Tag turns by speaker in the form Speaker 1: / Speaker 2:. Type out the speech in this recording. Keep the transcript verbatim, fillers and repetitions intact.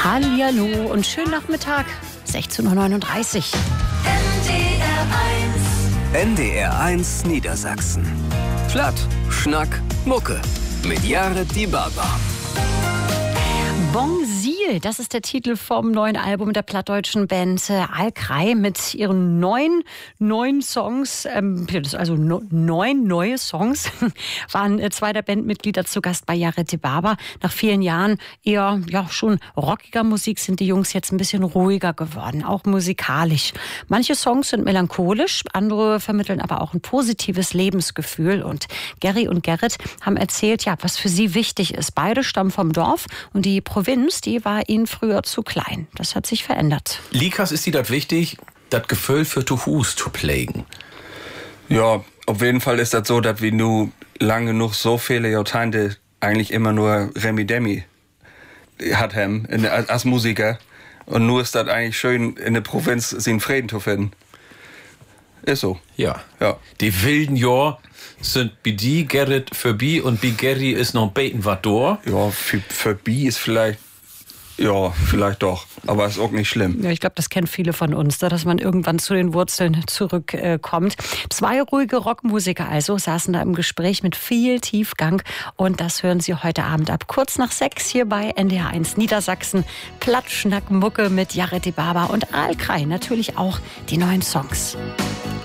Speaker 1: Hallihallo und schönen Nachmittag, sechzehn Uhr neununddreißig.
Speaker 2: N D R eins Niedersachsen. Platt, Schnack, Mucke. Mit Jared Dibaba.
Speaker 1: Bonsil, das ist der Titel vom neuen Album der plattdeutschen Band äh, Alkrei mit ihren neun neuen Songs, ähm, also no, neun neue Songs, waren äh, zwei der Bandmitglieder zu Gast bei Jared Dibaba. Nach vielen Jahren eher ja schon rockiger Musik sind die Jungs jetzt ein bisschen ruhiger geworden, auch musikalisch. Manche Songs sind melancholisch, andere vermitteln aber auch ein positives Lebensgefühl. Und Gary und Gerrit haben erzählt, ja, was für sie wichtig ist. Beide stammen vom Dorf und die Provinz, die war ihnen früher zu klein. Das hat sich verändert.
Speaker 3: Likas ist dir das wichtig, das Gefühl für zu Hus zu pflegen?
Speaker 4: Ja, auf jeden Fall ist das so, dass wir nur lange genug so viele Jahrzehnte eigentlich immer nur Remi Demi hat haben als Musiker. Und nur ist das eigentlich schön, in der Provinz seinen Frieden zu finden. Ist so.
Speaker 3: Ja.
Speaker 4: Ja.
Speaker 3: Die wilden Jahr sind bei die Gerrit vorbei und bei Gary ist noch beten was da.
Speaker 4: Ja, für, für Bi ist vielleicht, ja, vielleicht doch. Aber ist auch nicht schlimm.
Speaker 1: Ja, ich glaube, das kennen viele von uns, dass man irgendwann zu den Wurzeln zurückkommt. Zwei ruhige Rockmusiker also saßen da im Gespräch mit viel Tiefgang. Und das hören Sie heute Abend ab kurz nach sechs hier bei N D R eins Niedersachsen. Platt, Schnack, Mucke mit Jared Dibaba und Alkrei. Natürlich auch die neuen Songs.